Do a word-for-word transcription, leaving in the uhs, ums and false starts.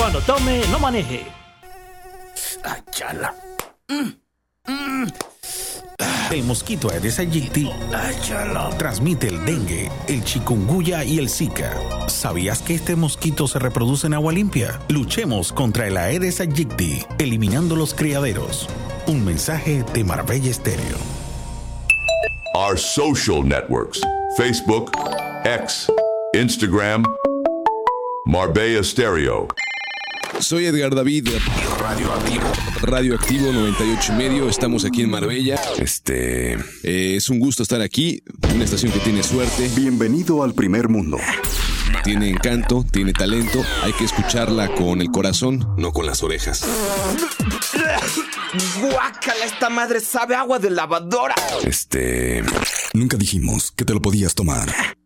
Cuando tome, no maneje. Ay, chala. Mm, mm. El mosquito Aedes aegypti transmite el dengue, el chikungunya y el zika. ¿Sabías que este mosquito se reproduce en agua limpia? Luchemos contra el Aedes aegypti, eliminando los criaderos. Un mensaje de Marbella Estéreo. Our social networks: Facebook, X, Instagram, Marbella Stereo. Soy Edgar David, Radioactivo. Radioactivo noventa y ocho y medio. Estamos aquí en Marbella. Este eh, es un gusto estar aquí. Una estación que tiene suerte. Bienvenido al primer mundo. Tiene encanto, tiene talento. Hay que escucharla con el corazón, no con las orejas. ¡Guácala! Esta madre sabe agua de lavadora. Este Nunca dijimos que te lo podías tomar.